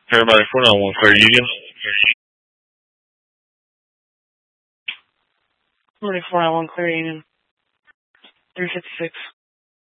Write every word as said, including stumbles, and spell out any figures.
Everybody, four nine one, Clear Union. Morning, four nine one, Clear Union. three fifty-six.